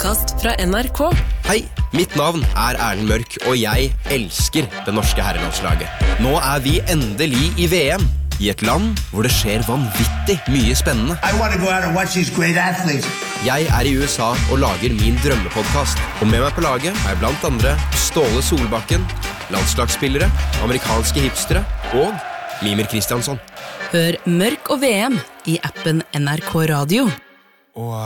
podcast fra NRK. Hei, mitt navn Erlend Mørk, og jeg elsker det norske herrelandslaget. Nå vi endelig I VM, I et land hvor det skjer vanvittig mye spennende. I want to go out and watch these great athletes. Jeg I USA og lager min drømmepodcast. Og med meg på laget blant andre Ståle Solbakken, landslagsspillere, amerikanske hipstere og Mimir Kristiansson. Hør Mørk og VM I appen NRK Radio. Og